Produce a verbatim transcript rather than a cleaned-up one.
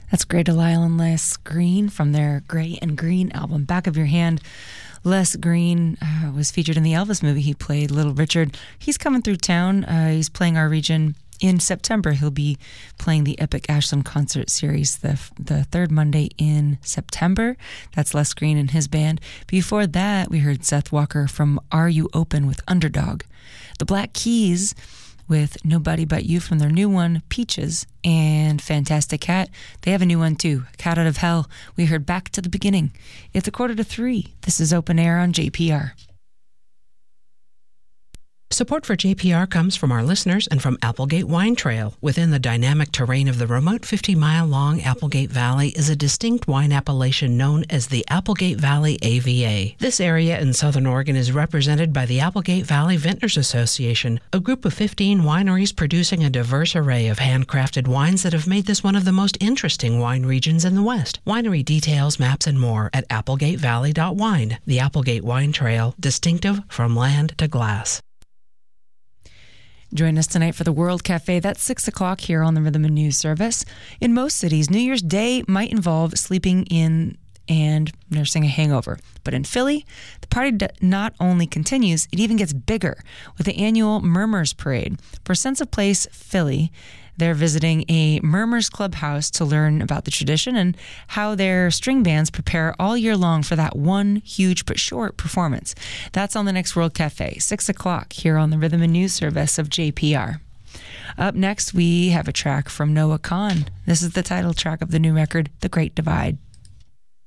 That's Grey DeLisle and Les Green from their Grey and Green album, Back of Your Hand. Les Green uh, was featured in the Elvis movie. He played Little Richard. He's coming through town. Uh, he's playing our region in September. He'll be playing the Epic Ashland Concert Series the the third Monday in September. That's Les Green and his band. Before that, we heard Seth Walker from Are You Open with Underdog. The Black Keys with Nobody But You from their new one, Peaches, and Fantastic Cat. They have a new one too, Cat Out of Hell. We heard Back to the Beginning. It's a quarter to three. This is Open Air on J P R. Support for J P R comes from our listeners and from Applegate Wine Trail. Within the dynamic terrain of the remote fifty-mile-long Applegate Valley is a distinct wine appellation known as the Applegate Valley A V A. This area in southern Oregon is represented by the Applegate Valley Vintners Association, a group of fifteen wineries producing a diverse array of handcrafted wines that have made this one of the most interesting wine regions in the West. Winery details, maps, and more at applegate valley dot wine. The Applegate Wine Trail, distinctive from land to glass. Join us tonight for the World Cafe. That's six o'clock here on the Rhythm and News Service. In most cities, New Year's Day might involve sleeping in and nursing a hangover. But in Philly, the party not only continues, it even gets bigger with the annual Murmurs Parade. For Sense of Place Philly, they're visiting a Murmurs Clubhouse to learn about the tradition and how their string bands prepare all year long for that one huge but short performance. That's on the next World Cafe, six o'clock here on the Rhythm and News Service of J P R. Up next, we have a track from Noah Kahan. This is the title track of the new record, The Great Divide.